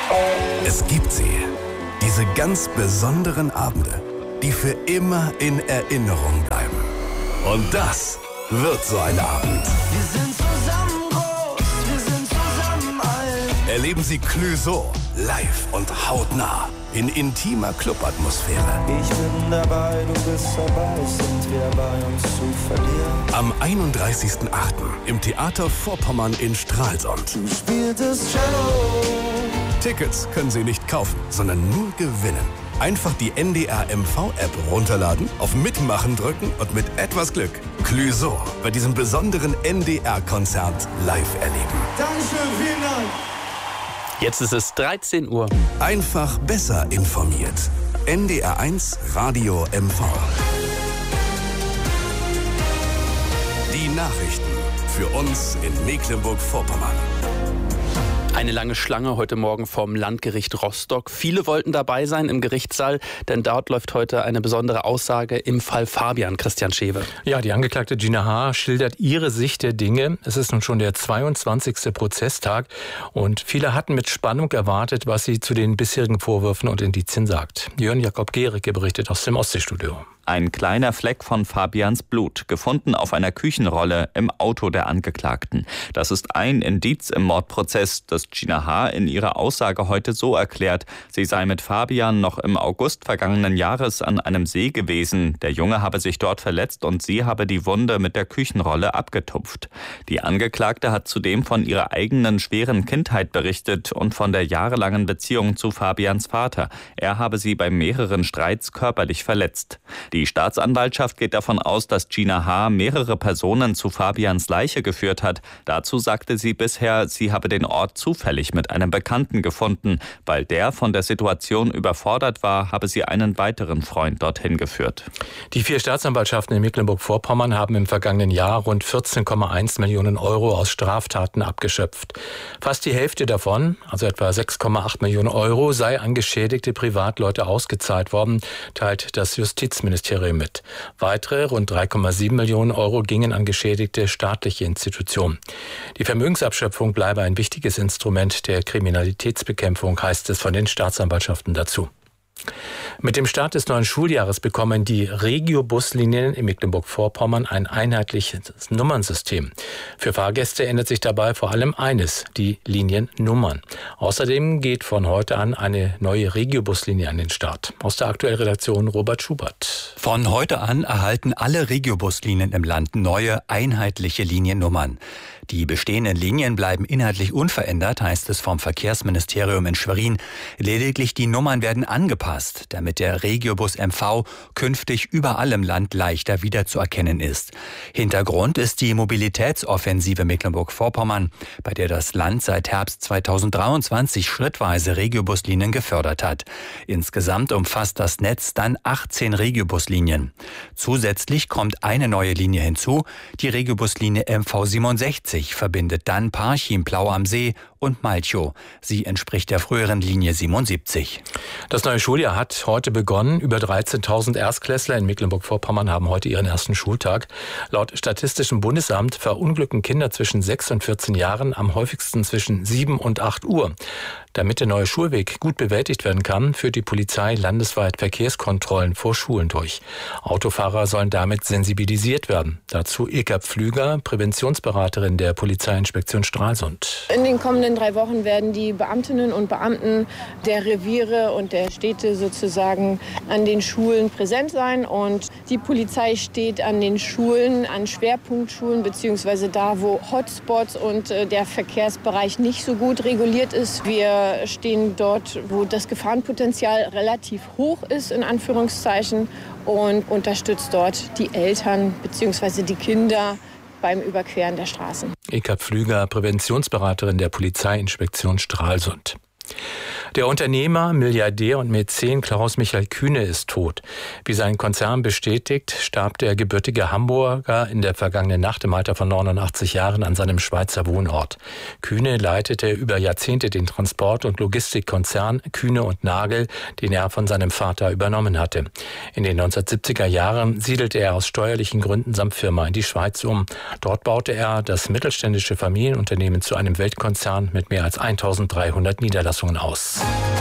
Es gibt sie. Diese ganz besonderen Abende, die für immer in Erinnerung bleiben. Und das wird so ein Abend. Wir sind zusammen groß, wir sind zusammen alt. Erleben Sie Clouseau live und hautnah in intimer Clubatmosphäre. Ich bin dabei, du bist dabei, sind wir bei uns zu verlieren. Am 31.08. im Theater Vorpommern in Stralsund. Du spieltest Cello. Tickets können Sie nicht kaufen, sondern nur gewinnen. Einfach die NDR MV-App runterladen, auf Mitmachen drücken und mit etwas Glück Clouseau bei diesem besonderen NDR-Konzert live erleben. Dankeschön, vielen Dank. Jetzt ist es 13 Uhr. Einfach besser informiert. NDR1 Radio MV. Die Nachrichten für uns in Mecklenburg-Vorpommern. Eine lange Schlange heute Morgen vom Landgericht Rostock. Viele wollten dabei sein im Gerichtssaal, denn dort läuft heute eine besondere Aussage im Fall Fabian. Christian Schewe. Ja, die Angeklagte Gina H. schildert ihre Sicht der Dinge. Es ist nun schon der 22. Prozesstag und viele hatten mit Spannung erwartet, was sie zu den bisherigen Vorwürfen und Indizien sagt. Jörn Jakob Gericke berichtet aus dem Ostseestudio. Ein kleiner Fleck von Fabians Blut, gefunden auf einer Küchenrolle im Auto der Angeklagten. Das ist ein Indiz im Mordprozess, das Gina H. in ihrer Aussage heute so erklärt, sie sei mit Fabian noch im August vergangenen Jahres an einem See gewesen. Der Junge habe sich dort verletzt und sie habe die Wunde mit der Küchenrolle abgetupft. Die Angeklagte hat zudem von ihrer eigenen schweren Kindheit berichtet und von der jahrelangen Beziehung zu Fabians Vater. Er habe sie bei mehreren Streits körperlich verletzt. Die Staatsanwaltschaft geht davon aus, dass Gina H. mehrere Personen zu Fabians Leiche geführt hat. Dazu sagte sie bisher, sie habe den Ort zufällig mit einem Bekannten gefunden. Weil der von der Situation überfordert war, habe sie einen weiteren Freund dorthin geführt. Die 4 Staatsanwaltschaften in Mecklenburg-Vorpommern haben im vergangenen Jahr rund 14,1 Millionen Euro aus Straftaten abgeschöpft. Fast die Hälfte davon, also etwa 6,8 Millionen Euro, sei an geschädigte Privatleute ausgezahlt worden, teilt das Justizministerium mit. Weitere rund 3,7 Millionen Euro gingen an geschädigte staatliche Institutionen. Die Vermögensabschöpfung bleibe ein wichtiges Instrument der Kriminalitätsbekämpfung, heißt es von den Staatsanwaltschaften dazu. Mit dem Start des neuen Schuljahres bekommen die Regio-Buslinien in Mecklenburg-Vorpommern ein einheitliches Nummernsystem. Für Fahrgäste ändert sich dabei vor allem eines, die Liniennummern. Außerdem geht von heute an eine neue Regio-Buslinie an den Start. Aus der Aktuellredaktion Robert Schubert. Von heute an erhalten alle Regio-Buslinien im Land neue, einheitliche Liniennummern. Die bestehenden Linien bleiben inhaltlich unverändert, heißt es vom Verkehrsministerium in Schwerin. Lediglich die Nummern werden angepasst, damit der Regiobus MV künftig überall im Land leichter wiederzuerkennen ist. Hintergrund ist die Mobilitätsoffensive Mecklenburg-Vorpommern, bei der das Land seit Herbst 2023 schrittweise Regiobuslinien gefördert hat. Insgesamt umfasst das Netz dann 18 Regiobuslinien. Zusätzlich kommt eine neue Linie hinzu, die Regiobuslinie MV 67. Verbindet dann Parchim, Plau am See und Malchow. Sie entspricht der früheren Linie 77. Das neue Schuljahr hat heute begonnen. Über 13.000 Erstklässler in Mecklenburg-Vorpommern haben heute ihren ersten Schultag. Laut Statistischem Bundesamt verunglücken Kinder zwischen 6 und 14 Jahren am häufigsten zwischen 7 und 8 Uhr. Damit der neue Schulweg gut bewältigt werden kann, führt die Polizei landesweit Verkehrskontrollen vor Schulen durch. Autofahrer sollen damit sensibilisiert werden. Dazu Ilka Pflüger, Präventionsberaterin der Polizeiinspektion Stralsund. In den kommenden 3 Wochen werden die Beamtinnen und Beamten der Reviere und der Städte sozusagen an den Schulen präsent sein. Und die Polizei steht an den Schulen, an Schwerpunktschulen, beziehungsweise da, wo Hotspots und der Verkehrsbereich nicht so gut reguliert ist. Wir stehen dort, wo das Gefahrenpotenzial relativ hoch ist, in Anführungszeichen, und unterstützt dort die Eltern bzw. die Kinder beim Überqueren der Straßen. Ilka Pflüger, Präventionsberaterin der Polizeiinspektion Stralsund. Der Unternehmer, Milliardär und Mäzen Klaus-Michael Kühne ist tot. Wie sein Konzern bestätigt, starb der gebürtige Hamburger in der vergangenen Nacht im Alter von 89 Jahren an seinem Schweizer Wohnort. Kühne leitete über Jahrzehnte den Transport- und Logistikkonzern Kühne und Nagel, den er von seinem Vater übernommen hatte. In den 1970er Jahren siedelte er aus steuerlichen Gründen samt Firma in die Schweiz um. Dort baute er das mittelständische Familienunternehmen zu einem Weltkonzern mit mehr als 1300 Niederlassungen aus.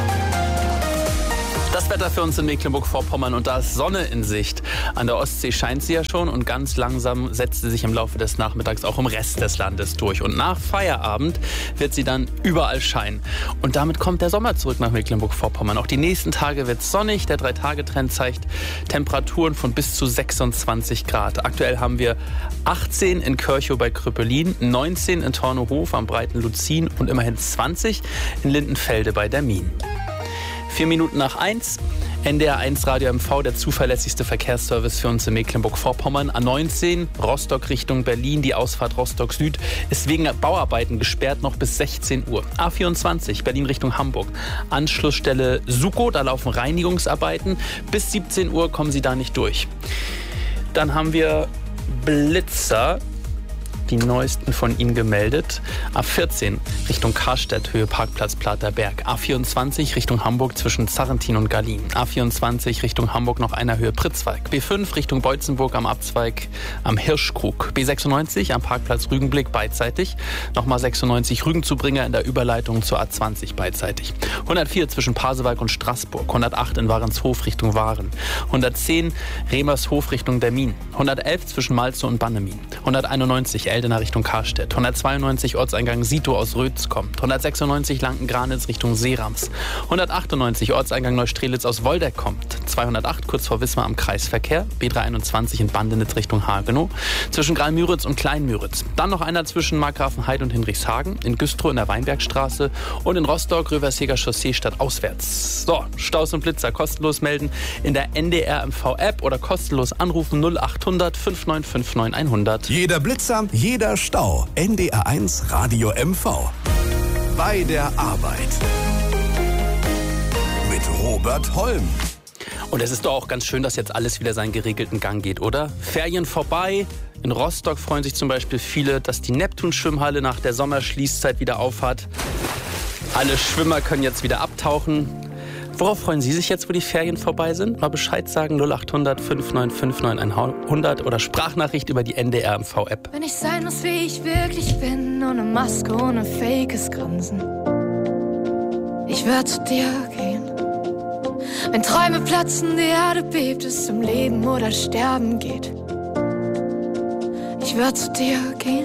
Das Wetter für uns in Mecklenburg-Vorpommern und da ist Sonne in Sicht. An der Ostsee scheint sie ja schon und ganz langsam setzt sie sich im Laufe des Nachmittags auch im Rest des Landes durch. Und nach Feierabend wird sie dann überall scheinen. Und damit kommt der Sommer zurück nach Mecklenburg-Vorpommern. Auch die nächsten Tage wird es sonnig. Der 3-Tage-Trend zeigt Temperaturen von bis zu 26 Grad. Aktuell haben wir 18 in Körchow bei Krüppelin, 19 in Tornehof am Breiten Luzin und immerhin 20 in Lindenfelde bei der Mien. 4 Minuten nach 1. NDR 1 Radio MV, der zuverlässigste Verkehrsservice für uns in Mecklenburg-Vorpommern. A19 Rostock Richtung Berlin, die Ausfahrt Rostock Süd ist wegen Bauarbeiten gesperrt noch bis 16 Uhr. A24 Berlin Richtung Hamburg, Anschlussstelle Sukow, da laufen Reinigungsarbeiten. Bis 17 Uhr kommen Sie da nicht durch. Dann haben wir Blitzer. Die neuesten von Ihnen gemeldet. A14 Richtung Karstedt, Höhe Parkplatz Platerberg. A24 Richtung Hamburg zwischen Zarrentin und Gallien. A24 Richtung Hamburg noch einer Höhe Pritzwalk. B5 Richtung Beutzenburg am Abzweig am Hirschkrug. B96 am Parkplatz Rügenblick beidseitig. Nochmal 96 Rügenzubringer in der Überleitung zur A20 beidseitig. 104 zwischen Pasewalk und Straßburg. 108 in Warenshof Richtung Waren. 110 Remershof Richtung Dermin. 111 zwischen Malzow und Bannemin. 191 Eldener Richtung Karstedt. 192 Ortseingang Sito aus Rötz kommt. 196 Lanken-Granitz Richtung Seerams. 198 Ortseingang Neustrelitz aus Woldeck kommt. 208 kurz vor Wismar am Kreisverkehr. B321 in Bandenitz Richtung Hagenow. Zwischen Graal-Müritz und Klein-Müritz. Dann noch einer zwischen Markgrafenhaid und Hinrichshagen. In Güstrow in der Weinbergstraße. Und in Rostock Röversheger Chaussee stadtauswärts. So, Staus und Blitzer kostenlos melden in der NDR MV App oder kostenlos anrufen 0800 5959 100. Jeder Blitzer, jeder Stau. NDR 1 Radio MV. Bei der Arbeit. Mit Robert Holm. Und es ist doch auch ganz schön, dass jetzt alles wieder seinen geregelten Gang geht, oder? Ferien vorbei. In Rostock freuen sich zum Beispiel viele, dass die Neptun-Schwimmhalle nach der Sommerschließzeit wieder aufhat. Alle Schwimmer können jetzt wieder abtauchen. Worauf freuen Sie sich jetzt, wo die Ferien vorbei sind? Mal Bescheid sagen, 0800 5959 100 oder Sprachnachricht über die NDR MV-App. Wenn ich sein muss, wie ich wirklich bin, ohne Maske, ohne fakes Grinsen. Ich werde zu dir gehen. Wenn Träume platzen, die Erde bebt, es um Leben oder Sterben geht. Ich werde zu dir gehen.